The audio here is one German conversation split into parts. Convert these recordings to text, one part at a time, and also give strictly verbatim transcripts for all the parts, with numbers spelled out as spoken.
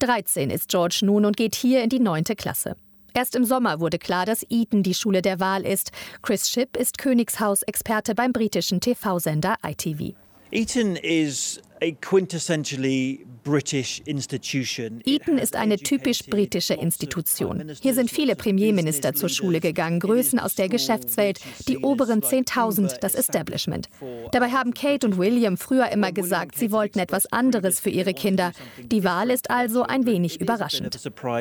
dreizehn ist George nun und geht hier in die neunte Klasse. Erst im Sommer wurde klar, dass Eton die Schule der Wahl ist. Chris Shipp ist Königshaus-Experte beim britischen T V-Sender I T V. Eton is a quintessentially British institution. Eton ist eine typisch britische Institution. Hier sind viele Premierminister zur Schule gegangen, Größen aus der Geschäftswelt, die oberen zehntausend, das Establishment. Dabei haben Kate und William früher immer gesagt, sie wollten etwas anderes für ihre Kinder. Die Wahl ist also ein wenig überraschend.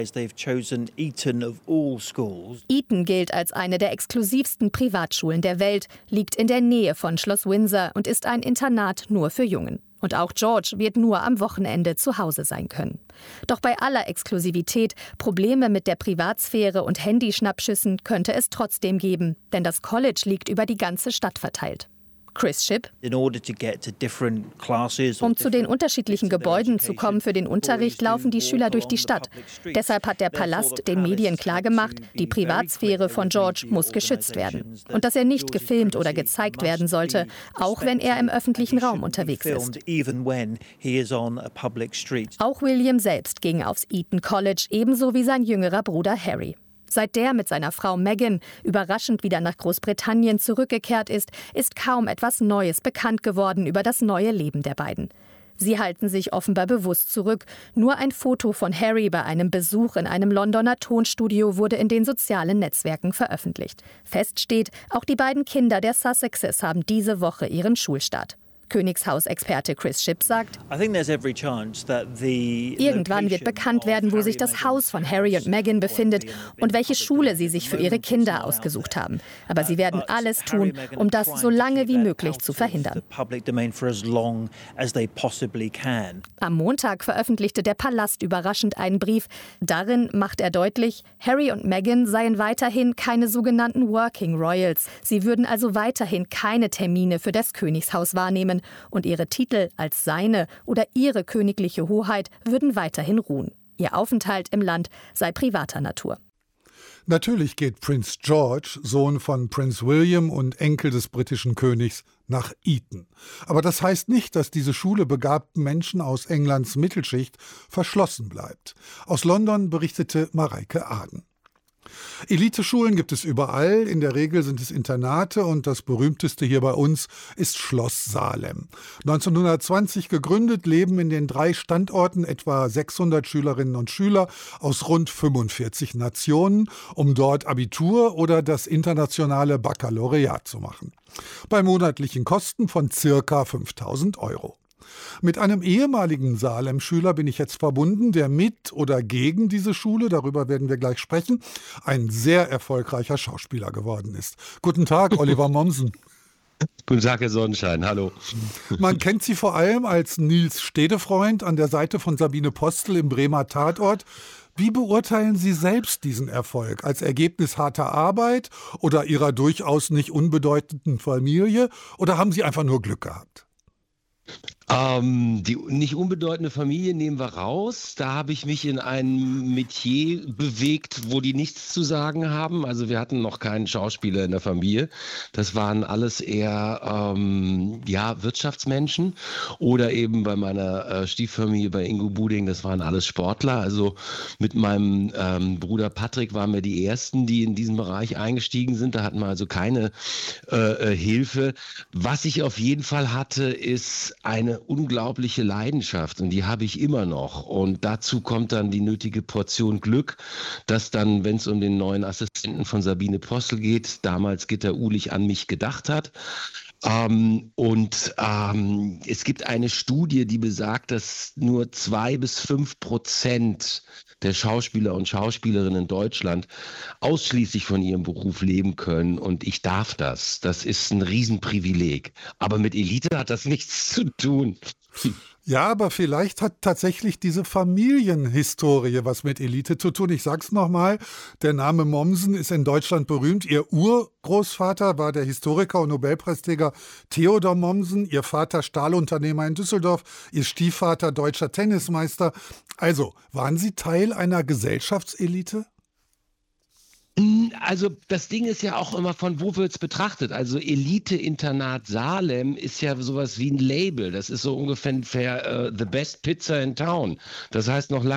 Eton gilt als eine der exklusivsten Privatschulen der Welt, liegt in der Nähe von Schloss Windsor und ist ein Internat nur für Jungen. Und auch George wird nur am Wochenende zu Hause sein können. Doch bei aller Exklusivität, Probleme mit der Privatsphäre und Handyschnappschüssen könnte es trotzdem geben, denn das College liegt über die ganze Stadt verteilt. Chris Shipp. Um zu den unterschiedlichen Gebäuden zu kommen für den Unterricht, laufen die Schüler durch die Stadt. Deshalb hat der Palast den Medien klargemacht, die Privatsphäre von George muss geschützt werden. Und dass er nicht gefilmt oder gezeigt werden sollte, auch wenn er im öffentlichen Raum unterwegs ist. Auch William selbst ging aufs Eton College, ebenso wie sein jüngerer Bruder Harry. Seit der mit seiner Frau Meghan überraschend wieder nach Großbritannien zurückgekehrt ist, ist kaum etwas Neues bekannt geworden über das neue Leben der beiden. Sie halten sich offenbar bewusst zurück. Nur ein Foto von Harry bei einem Besuch in einem Londoner Tonstudio wurde in den sozialen Netzwerken veröffentlicht. Fest steht, auch die beiden Kinder der Sussexes haben diese Woche ihren Schulstart. Königshausexperte Chris Shipp sagt, irgendwann wird bekannt werden, wo sich das Haus von Harry und Meghan befindet und welche Schule sie sich für ihre Kinder ausgesucht haben. Aber sie werden alles tun, um das so lange wie möglich zu verhindern. Am Montag veröffentlichte der Palast überraschend einen Brief. Darin macht er deutlich, Harry und Meghan seien weiterhin keine sogenannten Working Royals. Sie würden also weiterhin keine Termine für das Königshaus wahrnehmen. Und ihre Titel als seine oder ihre königliche Hoheit würden weiterhin ruhen. Ihr Aufenthalt im Land sei privater Natur. Natürlich geht Prinz George, Sohn von Prinz William und Enkel des britischen Königs, nach Eton. Aber das heißt nicht, dass diese Schule begabten Menschen aus Englands Mittelschicht verschlossen bleibt. Aus London berichtete Mareike Aden. Eliteschulen gibt es überall, in der Regel sind es Internate und das berühmteste hier bei uns ist Schloss Salem. neunzehnhundertzwanzig gegründet, leben in den drei Standorten etwa sechshundert Schülerinnen und Schüler aus rund fünfundvierzig Nationen, um dort Abitur oder das internationale Baccalaureat zu machen. Bei monatlichen Kosten von circa fünftausend Euro. Mit einem ehemaligen Salem-Schüler bin ich jetzt verbunden, der mit oder gegen diese Schule, darüber werden wir gleich sprechen, ein sehr erfolgreicher Schauspieler geworden ist. Guten Tag, Oliver Mommsen. Guten Tag, Herr Sonnenschein, hallo. Man kennt Sie vor allem als Nils Stedefreund an der Seite von Sabine Postel im Bremer Tatort. Wie beurteilen Sie selbst diesen Erfolg? Als Ergebnis harter Arbeit oder Ihrer durchaus nicht unbedeutenden Familie? Oder haben Sie einfach nur Glück gehabt? Ähm, die nicht unbedeutende Familie nehmen wir raus. Da habe ich mich in ein Metier bewegt, wo die nichts zu sagen haben. Also wir hatten noch keinen Schauspieler in der Familie. Das waren alles eher ähm, ja, Wirtschaftsmenschen oder eben bei meiner äh, Stieffamilie bei Ingo Buding, das waren alles Sportler. Also mit meinem ähm, Bruder Patrick waren wir die Ersten, die in diesen Bereich eingestiegen sind. Da hatten wir also keine äh, äh, Hilfe. Was ich auf jeden Fall hatte, ist eine unglaubliche Leidenschaft und die habe ich immer noch und dazu kommt dann die nötige Portion Glück, dass dann, wenn es um den neuen Assistenten von Sabine Postel geht, damals Gitta Uhlich an mich gedacht hat. Ähm, und ähm, es gibt eine Studie, die besagt, dass nur zwei bis fünf Prozent der Schauspieler und Schauspielerinnen in Deutschland ausschließlich von ihrem Beruf leben können und ich darf das. Das ist ein Riesenprivileg. Aber mit Elite hat das nichts zu tun. Ja, aber vielleicht hat tatsächlich diese Familienhistorie was mit Elite zu tun. Ich sag's nochmal, der Name Mommsen ist in Deutschland berühmt. Ihr Urgroßvater war der Historiker und Nobelpreisträger Theodor Mommsen, ihr Vater Stahlunternehmer in Düsseldorf, ihr Stiefvater deutscher Tennismeister. Also, waren Sie Teil einer Gesellschaftselite? Also das Ding ist ja auch immer, von wo wird es betrachtet? Also Elite-Internat Salem ist ja sowas wie ein Label. Das ist so ungefähr uh, the best pizza in town. Das heißt noch lange